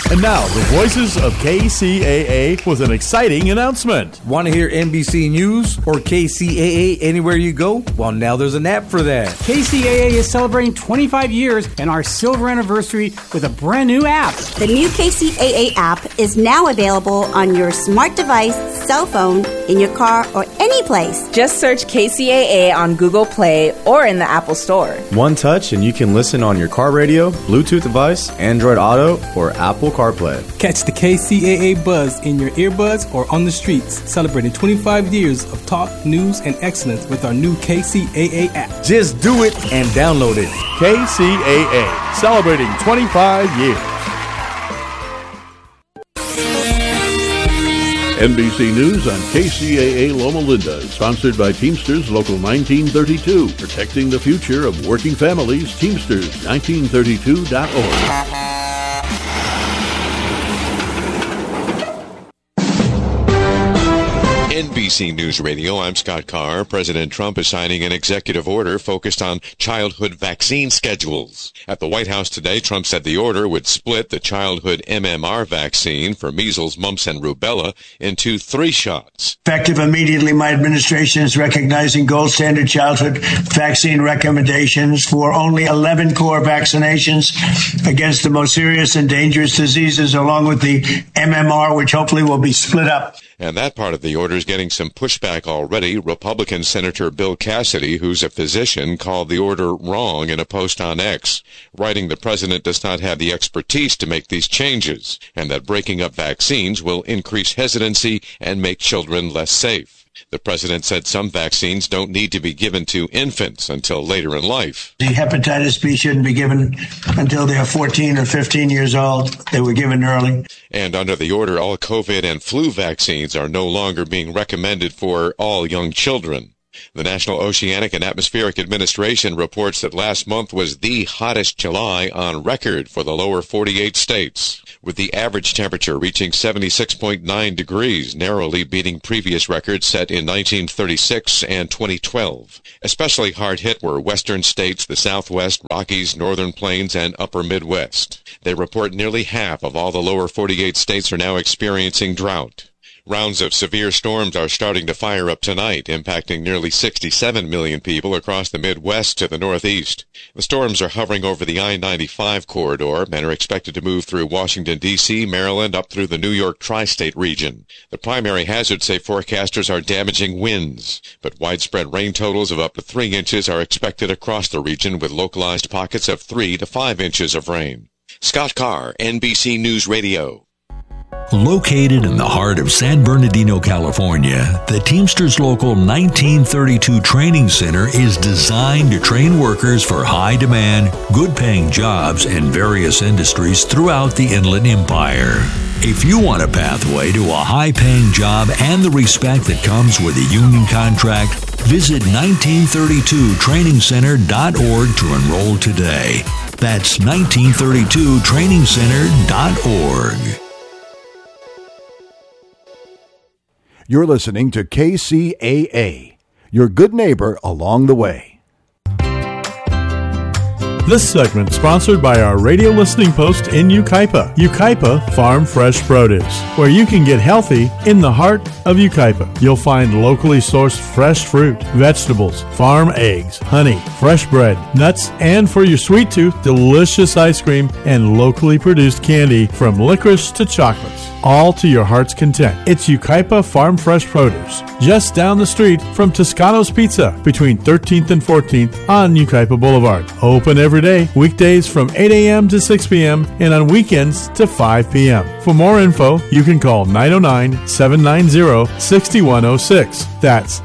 And now, the voices of KCAA with an exciting announcement. Want to hear NBC News or KCAA anywhere you go? Well, now there's an app for that. KCAA is celebrating 25 years and our silver anniversary with a brand new app. The new KCAA app is now available on your smart device, cell phone, in your car, or any place. Just search KCAA on Google Play or in the Apple Store. One touch and you can listen on your car radio, Bluetooth device, Android Auto, or Apple CarPlay. Catch the KCAA buzz in your earbuds or on the streets, celebrating 25 years of talk, news, and excellence with our new KCAA app. Just do it and download it. KCAA, celebrating 25 years. NBC News on KCAA Loma Linda, sponsored by Teamsters Local 1932, protecting the future of working families. Teamsters1932.org. NBC News Radio, I'm Scott Carr. President Trump is signing an executive order focused on childhood vaccine schedules. At the White House today, Trump said the order would split the childhood MMR vaccine for measles, mumps, and rubella into 3 shots. Effective immediately, my administration is recognizing gold standard childhood vaccine recommendations for only 11 core vaccinations against the most serious and dangerous diseases, along with the MMR, which hopefully will be split up. And that part of the order is getting some pushback already. Republican Senator Bill Cassidy, who's a physician, called the order wrong in a post on X, writing the president does not have the expertise to make these changes, and that breaking up vaccines will increase hesitancy and make children less safe. The president said some vaccines don't need to be given to infants until later in life. The hepatitis B shouldn't be given until they are 14 or 15 years old. They were given early. And under the order, all COVID and flu vaccines are no longer being recommended for all young children. The National Oceanic and Atmospheric Administration reports that last month was the hottest July on record for the lower 48 states, with the average temperature reaching 76.9 degrees, narrowly beating previous records set in 1936 and 2012. Especially hard hit were western states, the Southwest, Rockies, Northern Plains, and Upper Midwest. They report nearly half of all the lower 48 states are now experiencing drought. Rounds of severe storms are starting to fire up tonight, impacting nearly 67 million people across the Midwest to the Northeast. The storms are hovering over the I-95 corridor and are expected to move through Washington, D.C., Maryland, up through the New York tri-state region. The primary hazards, say forecasters, are damaging winds, but widespread rain totals of up to 3 inches are expected across the region, with localized pockets of 3 to 5 inches of rain. Scott Carr, NBC News Radio. Located in the heart of San Bernardino, California, the Teamsters Local 1932 Training Center is designed to train workers for high-demand, good-paying jobs in various industries throughout the Inland Empire. If you want a pathway to a high-paying job and the respect that comes with a union contract, visit 1932trainingcenter.org to enroll today. That's 1932trainingcenter.org. You're listening to KCAA, your good neighbor along the way. This segment sponsored by our radio listening post in Yucaipa. Yucaipa Farm Fresh Produce, where you can get healthy in the heart of Yucaipa. You'll find locally sourced fresh fruit, vegetables, farm eggs, honey, fresh bread, nuts, and for your sweet tooth, delicious ice cream and locally produced candy from licorice to chocolates, all to your heart's content. It's Yucaipa Farm Fresh Produce, just down the street from Toscano's Pizza, between 13th and 14th on Yucaipa Boulevard. Open every day, weekdays from 8 a.m. to 6 p.m. and on weekends to 5 p.m. For more info, you can call 909-790-6106. That's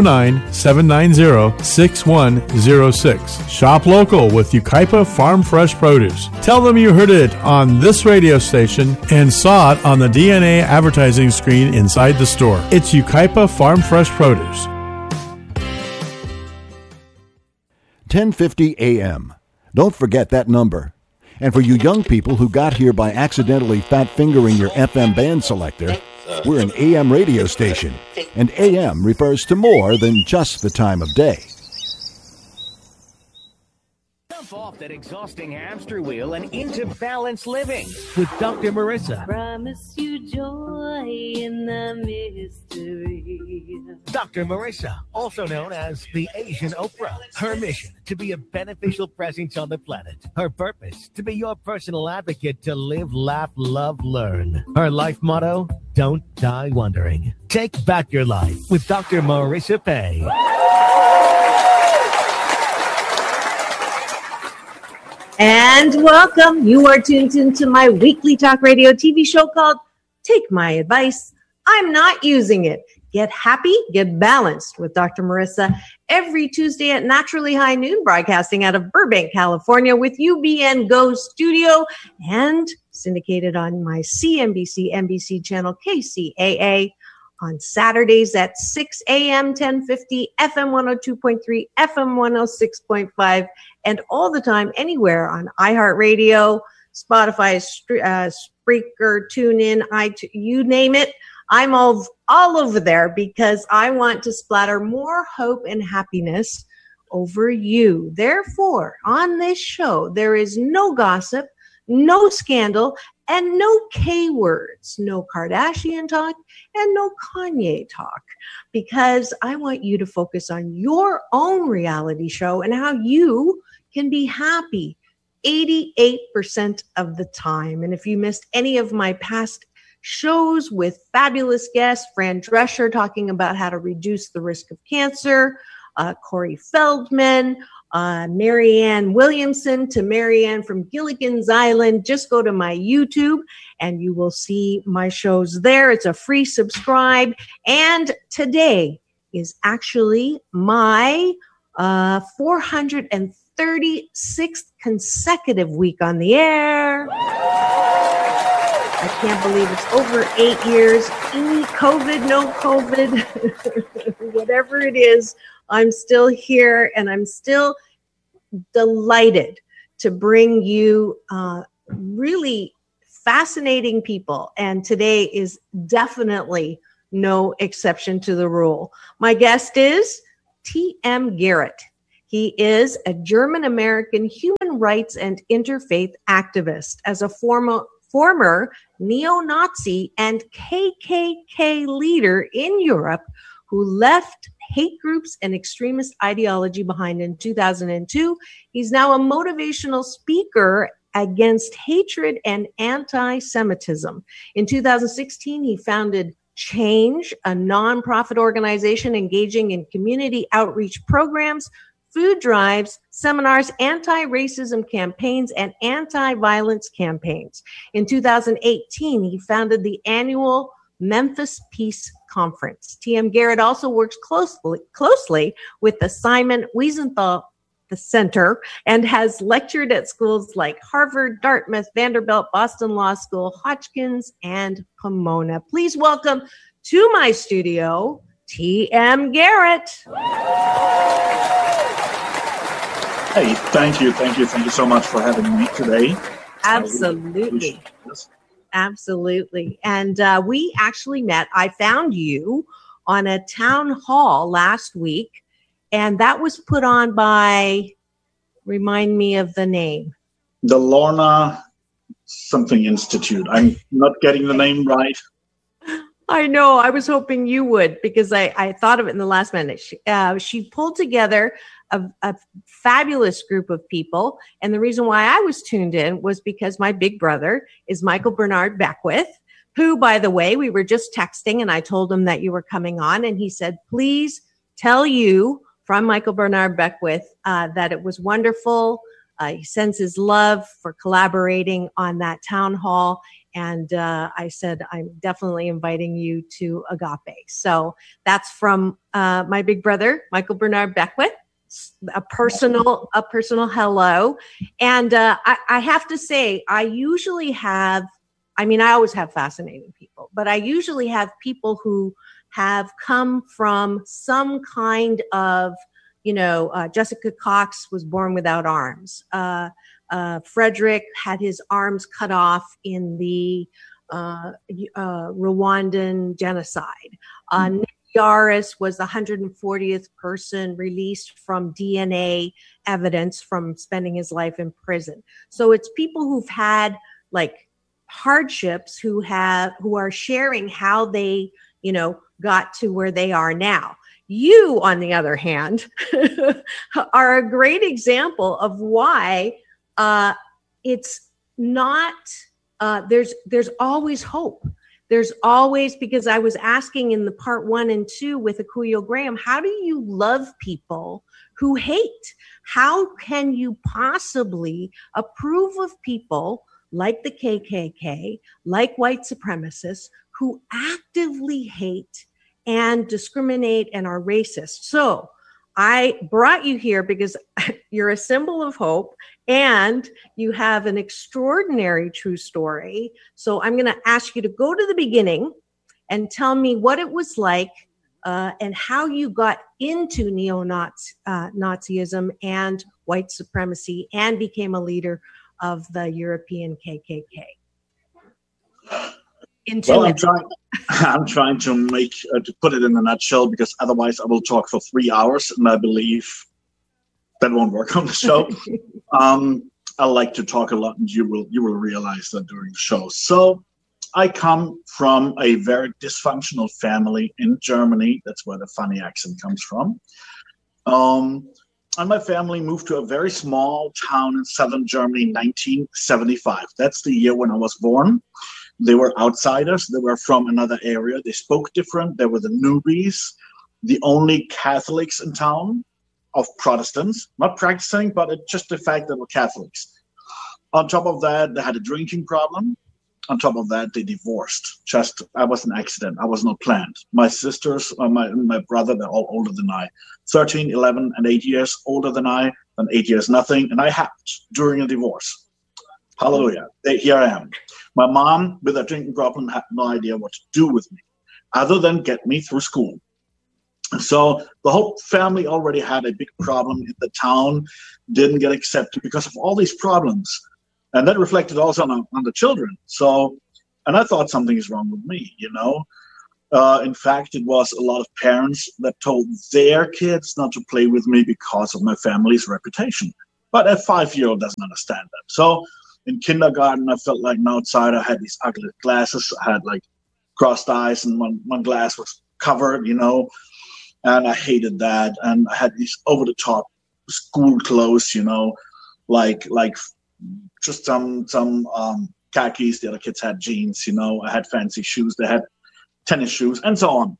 909-790-6106. Shop local with Yucaipa Farm Fresh Produce. Tell them you heard it on this radio station and saw it on the DNA advertising screen inside the store. It's Yucaipa Farm Fresh Produce. 1050 a.m. Don't forget that number. And for you young people who got here by accidentally fat-fingering your FM band selector, we're an AM radio station, and AM refers to more than just the time of day. Jump off off that exhausting hamster wheel and into balanced living with Dr. Marissa. Promise you joy in the mystery. Dr. Marissa, also known as the Asian Oprah. Her mission, to be a beneficial presence on the planet. Her purpose, to be your personal advocate to live, laugh, love, learn. Her life motto, don't die wondering. Take back your life with Dr. Marissa Pay. And welcome. You are tuned into my weekly talk radio TV show called Take My Advice. I'm not using it. Get happy, get balanced with Dr. Marissa every Tuesday at Naturally High Noon, broadcasting out of Burbank, California with UBN Go Studio and syndicated on my CNBC NBC channel KCAA on Saturdays at 6 a.m., 1050, FM 102.3, FM 106.5, and all the time anywhere on iHeartRadio, Spotify, Spreaker, TuneIn, iTunes, you name it. I'm all over there because I want to splatter more hope and happiness over you. Therefore, on this show, there is no gossip, no scandal, and no K words, no Kardashian talk, and no Kanye talk, because I want you to focus on your own reality show and how you can be happy 88% of the time. And if you missed any of my past shows with fabulous guests, Fran Drescher talking about how to reduce the risk of cancer, Corey Feldman, Marianne Williamson to Marianne from Gilligan's Island. Just go to my YouTube and you will see my shows there. It's a free subscribe. And today is actually my 436th consecutive week on the air. I can't believe it's over 8 years. Any COVID, no COVID, whatever it is, I'm still here and I'm still delighted to bring you really fascinating people. And today is definitely no exception to the rule. My guest is T.M. Garrett. He is a German-American human rights and interfaith activist. As a former neo-Nazi and KKK leader in Europe who left hate groups and extremist ideology behind in 2002, he's now a motivational speaker against hatred and anti-Semitism. In 2016, he founded Change, a nonprofit organization engaging in community outreach programs, food drives, seminars, anti-racism campaigns, and anti-violence campaigns. In 2018, he founded the annual Memphis Peace Conference. T.M. Garrett also works closely with the Simon Wiesenthal Center and has lectured at schools like Harvard, Dartmouth, Vanderbilt, Boston Law School, Hotchkiss, and Pomona. Please welcome to my studio, T.M. Garrett. Hey, thank you so much for having me today. Absolutely. Absolutely. And we actually met. I found you on a town hall last week, and that was put on by, remind me of the name. The Lorna something Institute. I'm not getting the name right. I know. I was hoping you would, because I thought of it in the last minute. She pulled together a fabulous group of people. And the reason why I was tuned in was because my big brother is Michael Bernard Beckwith, who, by the way, we were just texting and I told him that you were coming on. And he said, please tell you from Michael Bernard Beckwith that it was wonderful. He sends his love for collaborating on that town hall. And I said, I'm definitely inviting you to Agape. So that's from my big brother, Michael Bernard Beckwith. A personal hello. And I have to say, I always have fascinating people, but I usually have people who have come from some kind of, Jessica Cox was born without arms. Frederick had his arms cut off in the Rwandan genocide. Nick Yaris was the 140th person released from DNA evidence from spending his life in prison. So it's people who've had like hardships who are sharing how they, got to where they are now. You, on the other hand, are a great example of why it's not, there's always hope. There's always, because I was asking in the part 1 and 2 with Akuyo Graham, how do you love people who hate? How can you possibly approve of people like the KKK, like white supremacists, who actively hate and discriminate and are racist? So I brought you here because you're a symbol of hope and you have an extraordinary true story. So I'm going to ask you to go to the beginning and tell me what it was like and how you got into Nazism and white supremacy and became a leader of the European KKK. I'm trying to make to put it in a nutshell, because otherwise I will talk for 3 hours, and I believe that won't work on the show. I like to talk a lot, and you will realize that during the show. So I come from a very dysfunctional family in Germany. That's where the funny accent comes from. And my family moved to a very small town in southern Germany in 1975. That's the year when I was born. They were outsiders. They were from another area. They spoke different. They were the newbies, the only Catholics in town of Protestants, not practicing, but just the fact that they were Catholics. On top of that, they had a drinking problem. On top of that, they divorced. I was an accident. I was not planned. My sisters, my brother, they're all older than I. 13, 11, and 8 years older than I, and 8 years nothing. And I hatched during a divorce. Hallelujah. Here I am. My mom, with a drinking problem, had no idea what to do with me, other than get me through school. So the whole family already had a big problem in the town, didn't get accepted because of all these problems. And that reflected also on the children. So, and I thought something is wrong with me, In fact, it was a lot of parents that told their kids not to play with me because of my family's reputation. But a 5-year-old doesn't understand that. So in kindergarten, I felt like an outsider. I had these ugly glasses. I had like crossed eyes, and one glass was covered, and I hated that. And I had these over-the-top school clothes, like just some khakis. The other kids had jeans, I had fancy shoes. They had tennis shoes and so on,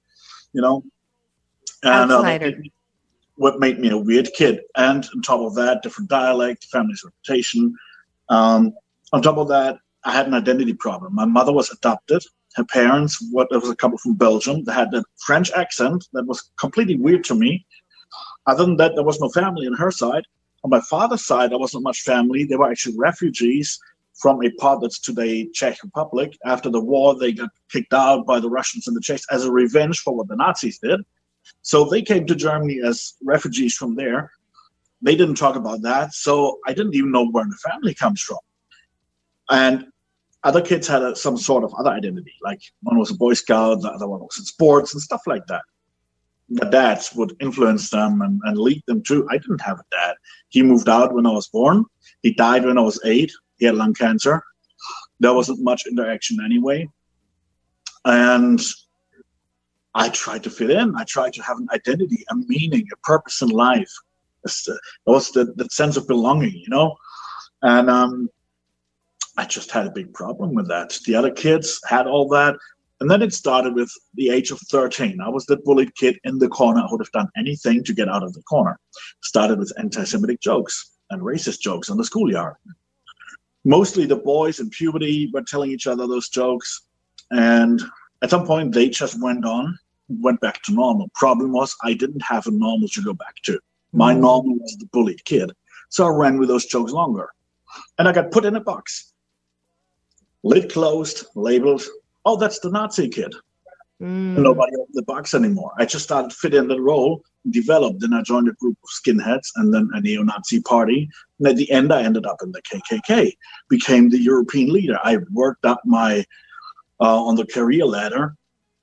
And what made me a weird kid. And on top of that, different dialect, family's reputation. On top of that, I had an identity problem. My mother was adopted. Her parents, there was a couple from Belgium. They had that French accent that was completely weird to me. Other than that, there was no family on her side. On my father's side, there wasn't much family. They were actually refugees from a part that's today Czech Republic. After the war, they got kicked out by the Russians and the Czechs as a revenge for what the Nazis did. So they came to Germany as refugees from there. They didn't talk about that. So I didn't even know where the family comes from. And other kids had some sort of other identity. Like one was a Boy Scout, the other one was in sports and stuff like that. The dads would influence them and lead them to. I didn't have a dad. He moved out when I was born. He died when I was 8. He had lung cancer. There wasn't much interaction anyway. And I tried to fit in. I tried to have an identity, a meaning, a purpose in life. It was the sense of belonging, And I just had a big problem with that. The other kids had all that. And then it started with the age of 13. I was the bullied kid in the corner. I would have done anything to get out of the corner. Started with anti-Semitic jokes and racist jokes on the schoolyard. Mostly the boys in puberty were telling each other those jokes. And at some point, they just went back to normal. Problem was, I didn't have a normal to go back to. My normal was the bullied kid. So I ran with those jokes longer. And I got put in a box. Lid closed, labeled, oh, that's the Nazi kid. Nobody opened the box anymore. I just started to fit in the role, developed. Then I joined a group of skinheads and then a neo-Nazi party. And at the end, I ended up in the KKK, became the European leader. I worked up my on the career ladder.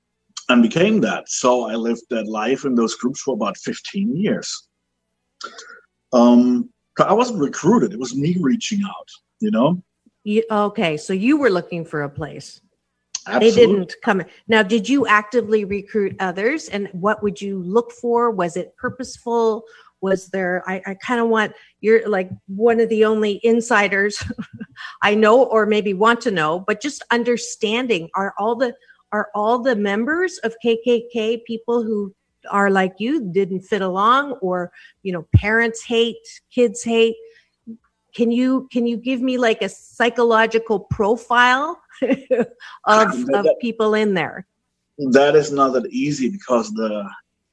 and became that. So I lived that life in those groups for about 15 years. I wasn't recruited. It was me reaching out, you know? Okay, so you were looking for a place. Absolutely. They didn't come in. Now, did you actively recruit others? And what would you look for? Was it purposeful? Was there, I kind of want, you're like one of the only insiders I know, or maybe want to know, but just understanding, are all the members of KKK people who are like you, didn't fit along, or, you know, parents hate, kids hate? Can you give me like a psychological profile of people in there? That is not that easy, because the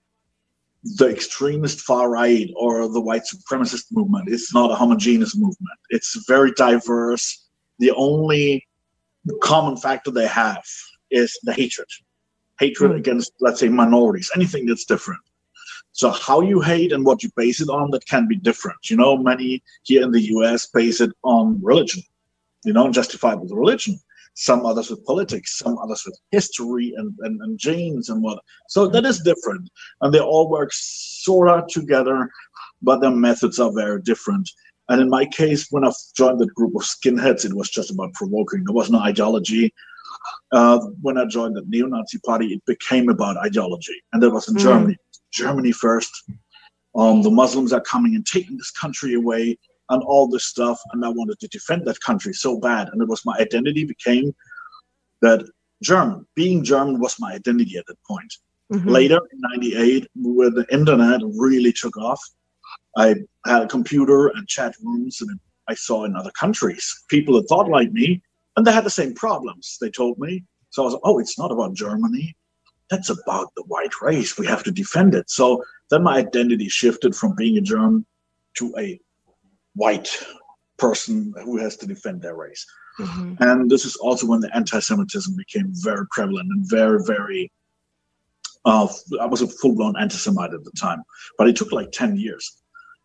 extremist far right or the white supremacist movement is not a homogeneous movement. It's very diverse. The only common factor they have is the hatred against, let's say, minorities, anything that's different. So how you hate and what you base it on, that can be different. You know, many here in the US base it on religion, you know, and justify it with religion. Some others with politics, some others with history and genes and what. So that is different. And they all work sort of together, but their methods are very different. And in my case, when I joined that group of skinheads, it was just about provoking. There was no ideology. When I joined the neo-Nazi party, it became about ideology. And that was in Germany. Germany first. The Muslims are coming and taking this country away and all this stuff. And I wanted to defend that country so bad. And it was my identity became that German. Being German was my identity at that point. Later, in 98, when the internet really took off, I had a computer and chat rooms, and I saw in other countries people that thought like me, and they had the same problems, they told me. So I was like, oh, it's not about Germany. That's about the white race. We have to defend it. So then my identity shifted from being a German to a white person who has to defend their race. And this is also when the anti-Semitism became very prevalent and very, very, I was a full-blown anti-Semite at the time, but it took like 10 years.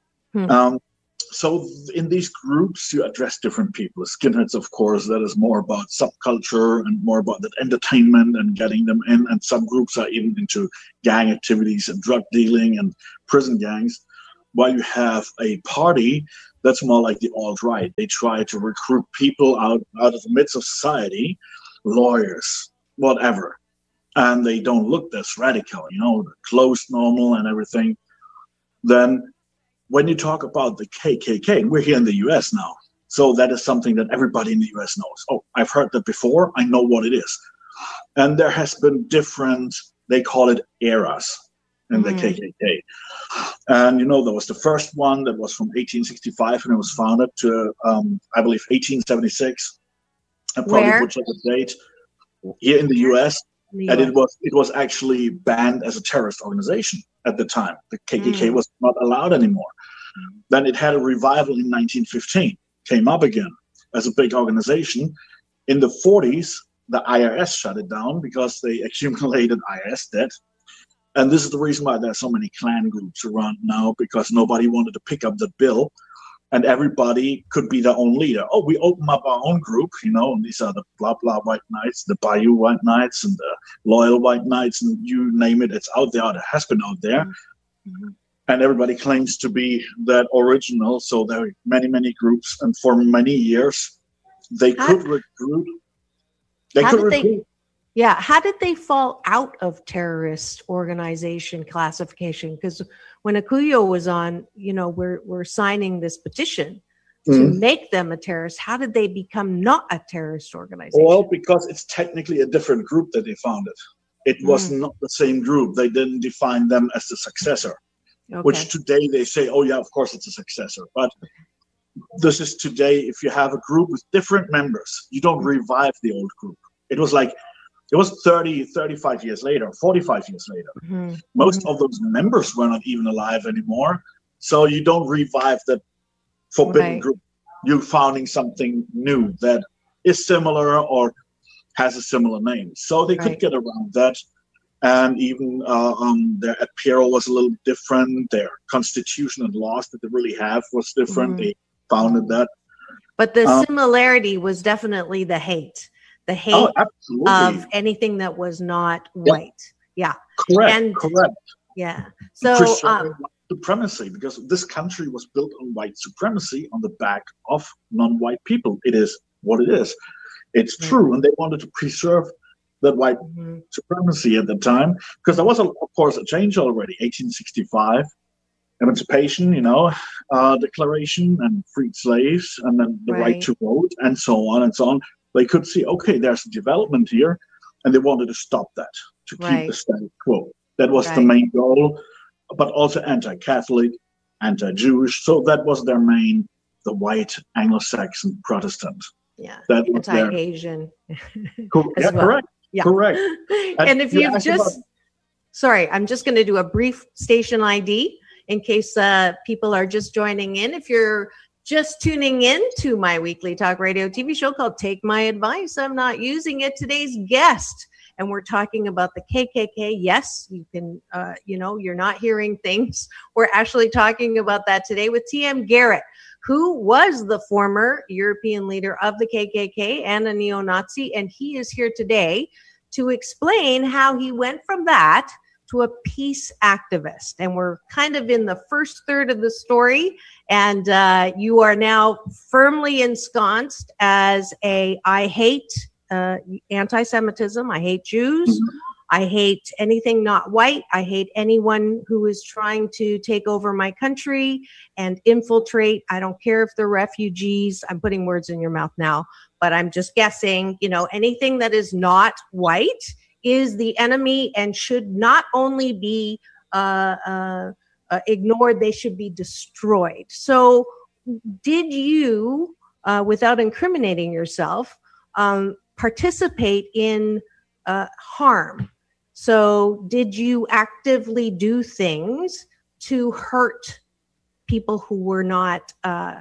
So in these groups, you address different people. Skinheads, of course, that is more about subculture and more about that entertainment and getting them in. And some groups are even into gang activities and drug dealing and prison gangs. While you have a party that's more like the alt-right. They try to recruit people out of the midst of society, lawyers, whatever. And they don't look this radical, you know, close, normal and everything. Then when you talk about the KKK, and we're here in the US now, so that is something that everybody in the US knows. Oh, I've heard that before. I know what it is. And there has been different, they call it eras in the KKK. And, you know, there was the first one that was from 1865, and it was founded to, I believe, 1876. I probably butchered the date. Here in the US. And it was actually banned as a terrorist organization at the time. The KKK was not allowed anymore. Then it had a revival in 1915, came up again as a big organization. In the 40s, the IRS shut it down because they accumulated IRS debt. And this is the reason why there are so many clan groups around now, because nobody wanted to pick up the bill. And everybody could be their own leader. Oh, we open up our own group, you know, and these are the blah, blah white knights, the Bayou white knights, and the loyal white knights, and you name it, it's out there, or it has been out there. And everybody claims to be that original. So there are many, many groups. And for many years, they could recruit. How did they fall out of terrorist organization classification? Because when Akuyo was on, you know, we're signing this petition to make them a terrorist. How did they become not a terrorist organization? Well, because it's technically a different group that they founded. It was not the same group. They didn't define them as the successor, which today they say, oh, yeah, of course it's a successor. But this is today, if you have a group with different members, you don't revive the old group. It was like, it was 30, 35 years later, 45 years later. Most of those members were not even alive anymore. So you don't revive that forbidden group. You're founding something new that is similar or has a similar name. So they could get around that. And even their apparel was a little different. Their constitution and laws that they really have was different. They founded that. But the similarity was definitely the hate. The hate of anything that was not white. Yeah. Correct. Yeah. So Preserving white supremacy, because this country was built on white supremacy on the back of non-white people. It is what it is. It's true, and they wanted to preserve that white supremacy at the time, because there was, of course, a change already. 1865, emancipation, declaration, and freed slaves, and then the right to vote, and so on and so on. They could see, okay, there's a development here, and they wanted to stop that, to keep the status quo. That was the main goal, but also anti-Catholic, anti-Jewish. So that was their main, the white Anglo-Saxon Protestant. Yeah, that was anti-Asian. Correct. Yeah. Correct. And if you've just, sorry, I'm just going to do a brief station ID in case people are just joining in. If you're just tuning in to my weekly talk radio TV show called Take My Advice, I'm not using it. Today's guest, and we're talking about the KKK. Yes, you can, you're not hearing things. We're actually talking about that today with T.M. Garrett, who was the former European leader of the KKK and a neo-Nazi, and he is here today to explain how he went from that to a peace activist. And we're kind of in the first third of the story, and you are now firmly ensconced as I hate anti-Semitism, I hate Jews, I hate anything not white. I hate anyone who is trying to take over my country and infiltrate. I don't care if they're refugees. I'm putting words in your mouth now, but I'm just guessing, anything that is not white is the enemy and should not only be ignored, they should be destroyed. So did you, without incriminating yourself, participate in harm? So did you actively do things to hurt people who were not a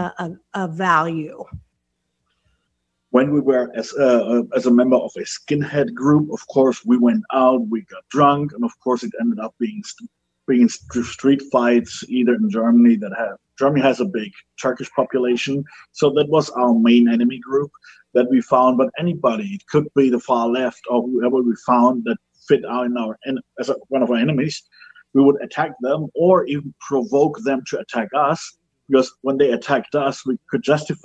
value? When we were as a member of a skinhead group, of course, we went out, we got drunk, and of course it ended up being street fights, either in Germany Germany has a big Turkish population, so that was our main enemy group that we found. But anybody, it could be the far left or whoever we found that fit as one of our enemies, we would attack them or even provoke them to attack us, because when they attacked us, we could justify